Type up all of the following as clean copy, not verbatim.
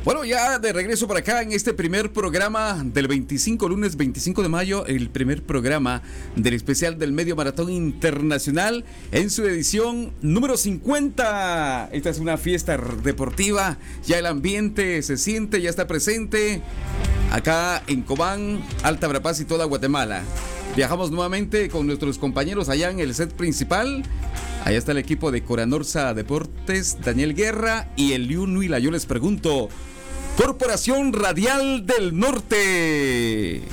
Bueno, ya de regreso por acá en este primer programa del 25, lunes 25 de mayo, el primer programa del especial del Medio Maratón Internacional en su edición número 50. Esta es una fiesta deportiva, ya el ambiente se siente, ya está presente acá en Cobán, Alta Verapaz y toda Guatemala. Viajamos nuevamente con nuestros compañeros allá en el set principal. Allá está el equipo de Coranorsa Deportes, Daniel Guerra y Eliu Nuila. Yo les pregunto, Corporación Radial del Norte.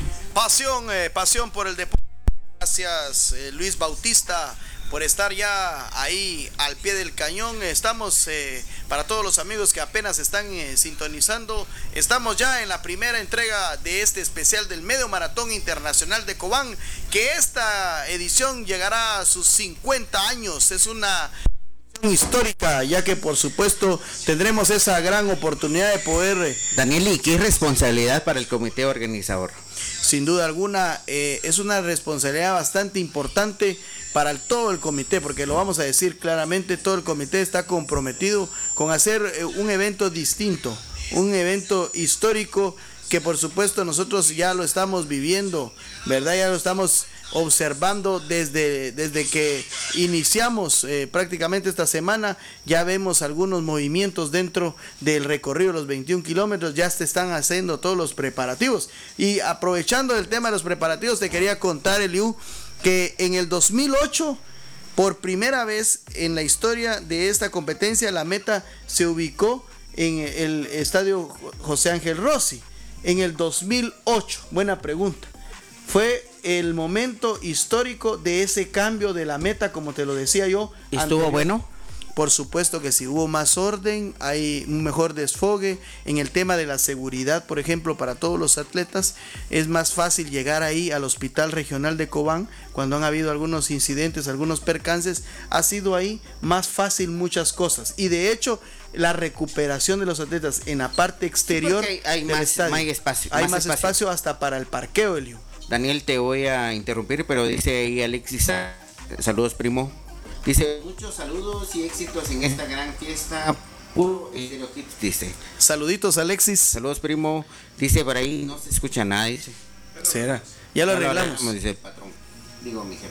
Pasión por el deporte. Gracias, Luis Bautista, por estar ya ahí al pie del cañón. Estamos, para todos los amigos que apenas están sintonizando, estamos ya en la primera entrega de este especial del Medio Maratón Internacional de Cobán, que esta edición llegará a sus 50 años. Es una histórica, ya que por supuesto tendremos esa gran oportunidad de poder... Daniel, ¿y qué responsabilidad para el comité organizador? Sin duda alguna, es una responsabilidad bastante importante para todo el comité, porque lo vamos a decir claramente, todo el comité está comprometido con hacer un evento distinto, un evento histórico que por supuesto nosotros ya lo estamos viviendo, ¿verdad? Ya lo estamos observando desde que iniciamos prácticamente esta semana. Ya vemos algunos movimientos dentro del recorrido de los 21 kilómetros, ya se están haciendo todos los preparativos. Y aprovechando el tema de los preparativos, te quería contar, Eliu, que en el 2008, por primera vez en la historia de esta competencia, la meta se ubicó en el estadio José Ángel Rossi. En el 2008, buena pregunta, fue el momento histórico de ese cambio de la meta, como te lo decía yo. ¿Estuvo bueno? Por supuesto que sí, hubo más orden, hay un mejor desfogue. En el tema de la seguridad, por ejemplo, para todos los atletas, es más fácil llegar ahí al Hospital Regional de Cobán. Cuando han habido algunos incidentes, algunos percances, ha sido ahí más fácil muchas cosas. Y de hecho, la recuperación de los atletas en la parte exterior, sí, hay más espacio. Hay más espacio hasta para el parqueo, Elio. Daniel, te voy a interrumpir, pero dice ahí Alexis, saludos, primo. Dice, muchos saludos y éxitos en esta gran fiesta. Puro Estéreo Hits, dice. Saluditos, Alexis. Saludos, primo. Dice por ahí, no se escucha nada, dice. ¿Será? Ya lo arreglamos. Dice el patrón. Digo, mi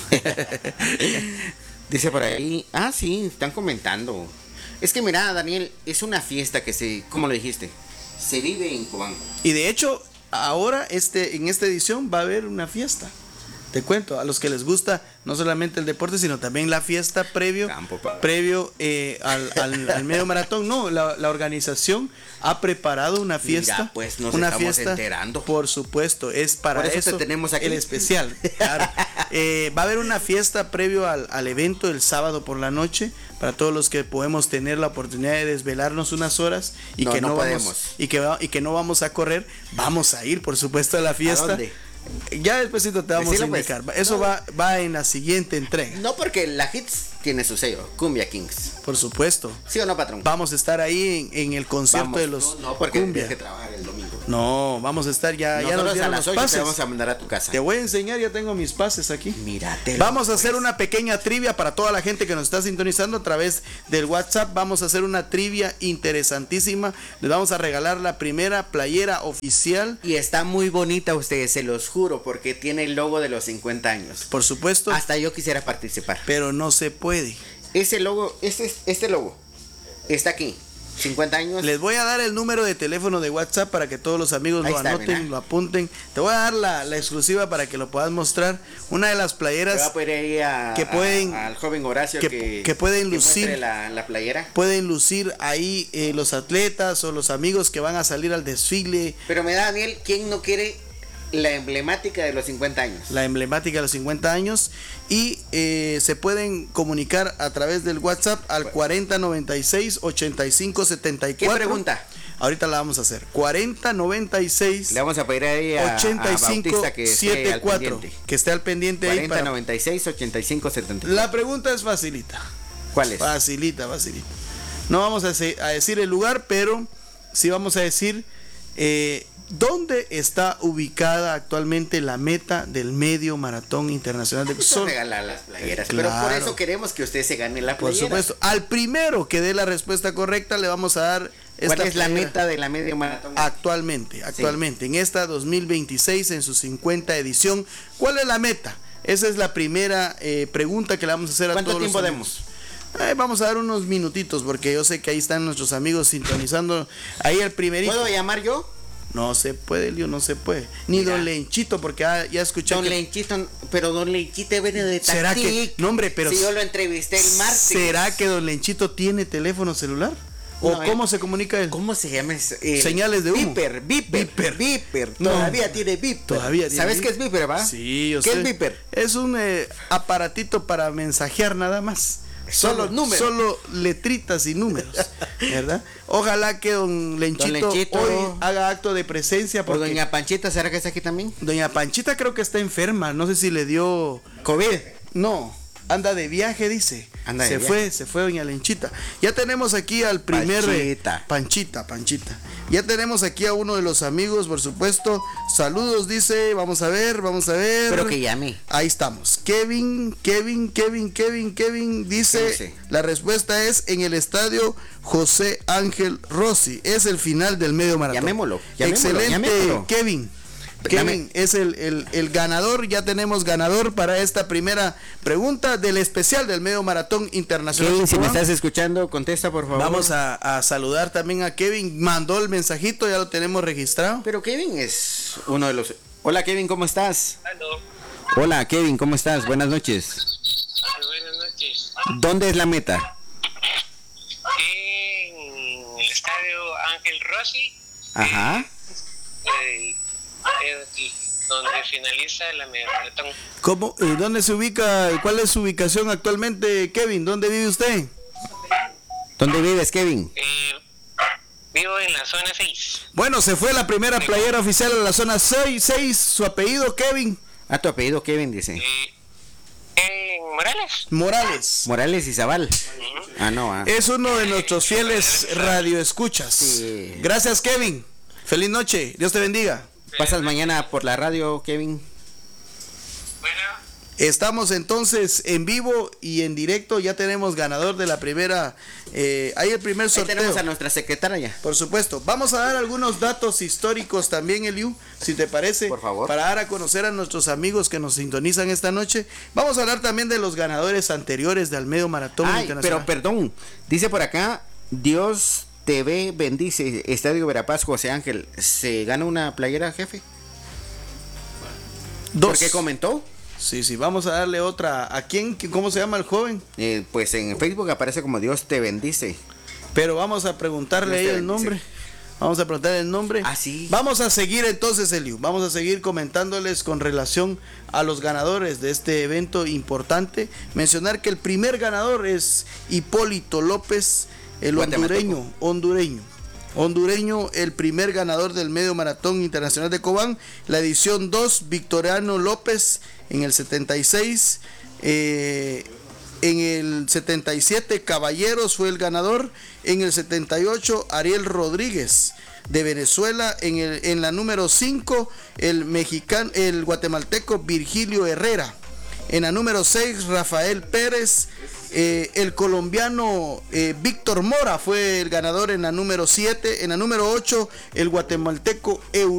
jefe. Dice por ahí, sí, están comentando. Es que mira, Daniel, es una fiesta que como lo dijiste, se vive en Cobán. Y de hecho, ahora en esta edición va a haber una fiesta. Te cuento, a los que les gusta no solamente el deporte, sino también la fiesta previo al medio maratón. No, la organización ha preparado una fiesta. Mira, pues nos una estamos fiesta, enterando. Por supuesto, es para por eso te tenemos aquí. El especial. Claro. Va a haber una fiesta previo al evento el sábado por la noche, para todos los que podemos tener la oportunidad de desvelarnos unas horas y que no podemos y que no vamos a correr, vamos a ir, por supuesto, a la fiesta. ¿A dónde? Ya despuesito te vamos a indicar. Pues. Eso va en la siguiente entrega. No, porque la Hits tiene su sello, Cumbia Kings. Por supuesto. ¿Sí o no, patrón? Vamos a estar ahí en el concierto de los No, porque Cumbia. tienes que trabajar el domingo. No, vamos a estar ya nos dieron a las los 8 pases. te vamos a mandar a tu casa. Te voy a enseñar, ya tengo mis pases aquí. Mírate. Vamos a hacer una pequeña trivia para toda la gente que nos está sintonizando a través del WhatsApp. Vamos a hacer una trivia interesantísima. Les vamos a regalar la primera playera oficial. Y está muy bonita, ustedes, se los juro, porque tiene el logo de los 50 años. Por supuesto. Hasta yo quisiera participar. Pero no se puede. Ese logo, este logo, está aquí. 50 años. Les voy a dar el número de teléfono de WhatsApp para que todos los amigos lo anoten, ¿verdad? Lo apunten. Te voy a dar la exclusiva para que lo puedas mostrar. Una de las playeras va a poder que pueden al joven Horacio que pueden lucir la playera. Pueden lucir ahí los atletas o los amigos que van a salir al desfile. Pero me da, Daniel, ¿quién no quiere la emblemática de los 50 años? La emblemática de los 50 años. Y se pueden comunicar a través del WhatsApp al 4096-8574. ¿Qué pregunta? Ahorita la vamos a hacer. 4096. Le vamos a pedir ahí a 8574. Que esté al pendiente 4096-8574. La pregunta es facilita. ¿Cuál es? Facilita. No vamos a decir el lugar, pero sí vamos a decir ¿Dónde está ubicada actualmente la meta del medio maratón internacional de Sol? Regalar las playeras, claro. Pero por eso queremos que usted se gane la playera. Por supuesto. Al primero que dé la respuesta correcta le vamos a dar esta ¿Cuál es la meta de la medio maratón? Actualmente, sí. En esta 2026, en su 50 edición, ¿cuál es la meta? Esa es la primera pregunta que le vamos a hacer a todos. ¿Cuánto tiempo demos? Vamos a dar unos minutitos porque yo sé que ahí están nuestros amigos sintonizando. Ahí el primerito. ¿Puedo llamar yo? No se puede, Leo, no se puede. Ni Mira, don Lenchito, porque ya escuché. Don Lenchito, pero don Lenchito viene de Tactic. ¿Será que? No, hombre, pero. Si yo lo entrevisté el martes. ¿Será que don Lenchito tiene teléfono celular? ¿O no, cómo se comunica él? ¿Cómo se llama? Señales de humo. Viper. Todavía no, tiene Viper. Todavía tiene. ¿Sabes qué es Viper, va? Sí, yo sé. ¿Qué es Viper? Es un aparatito para mensajear nada más. Solo letritas y números, ¿verdad? Ojalá que don Lenchito hoy haga acto de presencia. Porque doña Panchita, ¿será que está aquí también? Doña Panchita creo que está enferma, no sé si le dio COVID. No, anda de viaje, dice. Se fue doña Lenchita. Ya tenemos aquí al primer Panchita. Ya tenemos aquí a uno de los amigos, por supuesto. Saludos, dice. Vamos a ver. Pero que llame. Ahí estamos. Kevin dice, la respuesta es en el estadio José Ángel Rossi. Es el final del medio maratón. Llamémoslo. Excelente, Kevin es el ganador. Ya tenemos ganador para esta primera pregunta del especial del medio maratón internacional. Kevin, si me estás escuchando, contesta por favor. Vamos a saludar también a Kevin. Mandó el mensajito, ya lo tenemos registrado. Pero Kevin es uno de los... Hola Kevin, ¿cómo estás? Hello. Hola Kevin, ¿cómo estás? Buenas noches. Buenas noches. ¿Dónde es la meta? En el estadio Ángel Rossi. Ajá. Donde finaliza la media maratón. ¿Cómo? ¿Dónde se ubica? ¿Cuál es su ubicación actualmente, Kevin? ¿Dónde vive usted? ¿Dónde vives, Kevin? Vivo en la zona 6. Bueno, se fue la primera playera oficial a la zona 6. ¿Su apellido, Kevin? Tu apellido, Kevin, dice. Morales y Zabal. No. Es uno de nuestros fieles radioescuchas. Sí. Gracias, Kevin. Feliz noche. Dios te bendiga. ¿Pasas mañana por la radio, Kevin? Bueno. Estamos entonces en vivo y en directo. Ya tenemos ganador de la primera. Hay el primer sorteo. Ahí tenemos a nuestra secretaria. Por supuesto. Vamos a dar algunos datos históricos también, Eliu, si te parece. Por favor. Para dar a conocer a nuestros amigos que nos sintonizan esta noche. Vamos a hablar también de los ganadores anteriores del medio maratón internacional. Pero perdón. Dice por acá, Dios TV bendice, Estadio Verapaz, José Ángel. ¿Se gana una playera, jefe? 2. ¿Por qué comentó? Sí, vamos a darle otra. ¿A quién? ¿Cómo se llama el joven? Pues en Facebook aparece como Dios te bendice. Pero vamos a preguntarle ahí el nombre. Vamos a preguntarle el nombre. Sí. Vamos a seguir entonces, Eliu. Vamos a seguir comentándoles con relación a los ganadores de este evento importante. Mencionar que el primer ganador es Hipólito López, el hondureño, el primer ganador del medio maratón internacional de Cobán. La edición 2, Victoriano López en el 76. En el 77, Caballeros fue el ganador. En el 78, Ariel Rodríguez de Venezuela. En la número 5, el guatemalteco Virgilio Herrera. En la número 6, Rafael Pérez. El colombiano Víctor Mora fue el ganador en la número 7. En la número 8, el guatemalteco